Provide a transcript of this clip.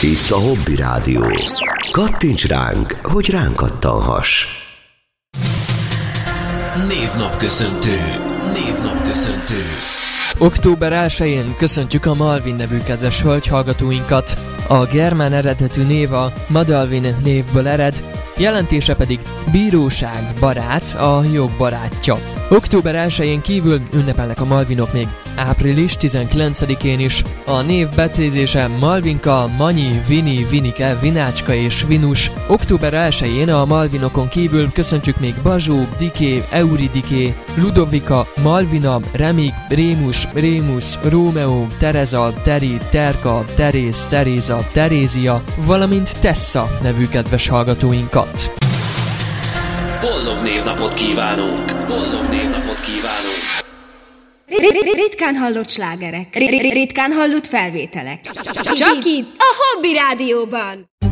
Itt a Hobby Rádió. Kattints ránk, hogy ránk kattanhass. Névnapköszöntő. Október 1-én köszöntjük a Malvin nevű kedves hölgyhallgatóinkat. A germán eredetű név a Madalvin névből ered, jelentése pedig bíróság, barát, a jog barátja. Október 1-én kívül ünnepelnek a Malvinok még április 19-én is. A név becézése Malvinka, Manyi, Vini, Vinike, Vinácska és Vinus. Október 1-én a Malvinokon kívül köszöntjük még Bazsó, Diké, Euridiké, Ludovika, Malvina, Remik, Rémus, Rémus, Rómeó, Tereza, Teri, Terka, Teréz, Teréza, Terézia, valamint Tessa nevű kedves hallgatóinkat. Boldog névnapot kívánunk! Ritkán hallott slágerek, ritkán hallott felvételek. Csak itt, a Hobby Rádióban!